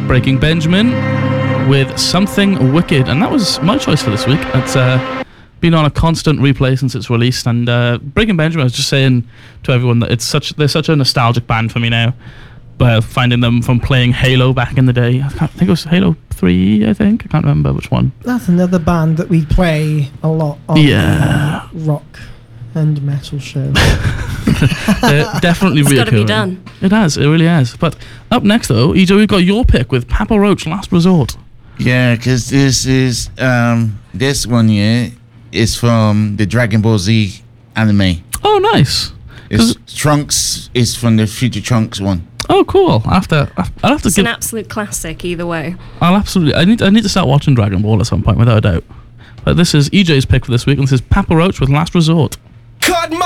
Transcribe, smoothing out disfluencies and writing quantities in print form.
Breaking Benjamin with Something Wicked, and that was my choice for this week. It's been on a constant replay since its release, and Breaking Benjamin, I was just saying to everyone that they're such a nostalgic band for me now. Finding them from playing Halo back in the day. I think it was Halo 3, I can't remember which one. That's another band that we play a lot on the rock and metal show. Definitely it's got to be reoccurring. done. It has, it really has. But up next though, EJ, we've got your pick with Papa Roach, Last Resort. Yeah, because this is this one here is from the Dragon Ball Z anime. Oh, nice. Trunks is from the Future Trunks one. Oh, cool. I'll have to it's an absolute classic either way. I need to start watching Dragon Ball at some point, without a doubt. But this is EJ's pick for this week, and this is Papa Roach with Last Resort. Cut my